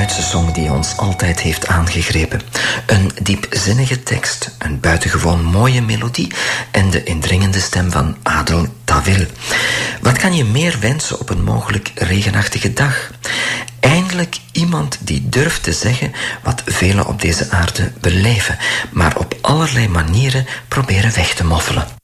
Duitse song die ons altijd heeft aangegrepen. Een diepzinnige tekst, een buitengewoon mooie melodie en de indringende stem van Adel Tawil. Wat kan je meer wensen op een mogelijk regenachtige dag? Eindelijk iemand die durft te zeggen wat velen op deze aarde beleven, maar op allerlei manieren proberen weg te moffelen.